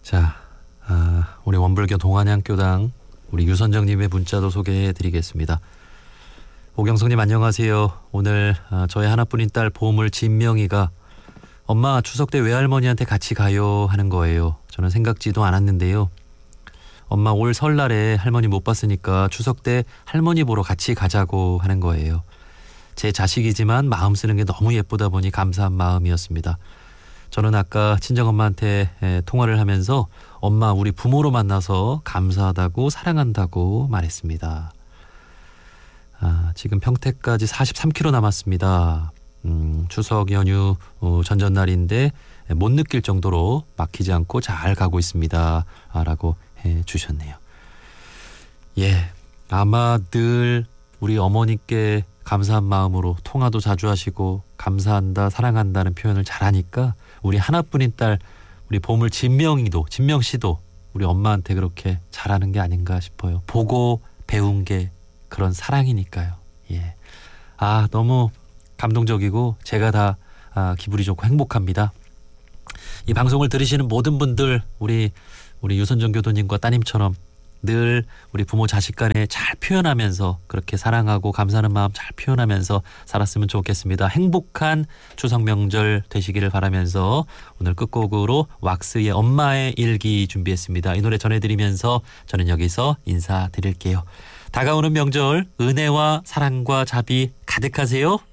자, 우리 원불교 동안양교당 우리 유선정님의 문자도 소개해드리겠습니다. 오경성님 안녕하세요. 오늘 저의 하나뿐인 딸 보물 진명이가 엄마 추석 때 외할머니한테 같이 가요 하는 거예요. 저는 생각지도 않았는데요. 엄마 올 설날에 할머니 못 봤으니까 추석 때 할머니 보러 같이 가자고 하는 거예요. 제 자식이지만 마음 쓰는 게 너무 예쁘다 보니 감사한 마음이었습니다. 저는 아까 친정엄마한테 통화를 하면서 엄마 우리 부모로 만나서 감사하다고 사랑한다고 말했습니다. 지금 평택까지 43km 남았습니다. 추석 연휴 전전날인데 못 느낄 정도로 막히지 않고 잘 가고 있습니다. 라고 해주셨네요. 예, 아마 늘 우리 어머니께 감사한 마음으로 통화도 자주 하시고 감사한다 사랑한다는 표현을 잘하니까 우리 하나뿐인 딸 우리 보물 진명씨도 우리 엄마한테 그렇게 잘하는 게 아닌가 싶어요. 보고 배운 게 그런 사랑이니까요. 예, 너무 감동적이고 제가 다 기분이 좋고 행복합니다. 이 방송을 들으시는 모든 분들 우리 유선정 교도님과 따님처럼 늘 우리 부모 자식 간에 잘 표현하면서 그렇게 사랑하고 감사하는 마음 잘 표현하면서 살았으면 좋겠습니다. 행복한 추석 명절 되시기를 바라면서 오늘 끝곡으로 왁스의 엄마의 일기 준비했습니다. 이 노래 전해드리면서 저는 여기서 인사드릴게요. 다가오는 명절 은혜와 사랑과 자비 가득하세요.